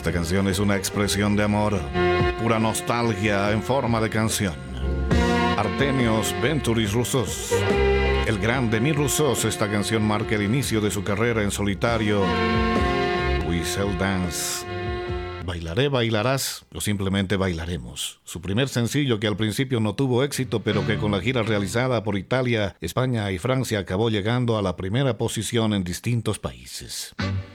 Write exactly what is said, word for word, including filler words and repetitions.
Esta canción es una expresión de amor, pura nostalgia en forma de canción. Artemios Venturis Roussos. El gran Demis Roussos, esta canción marca el inicio de su carrera en solitario. We Shall Dance. Bailaré, bailarás o simplemente bailaremos. Su primer sencillo, que al principio no tuvo éxito, pero que con la gira realizada por Italia, España y Francia acabó llegando a la primera posición en distintos países.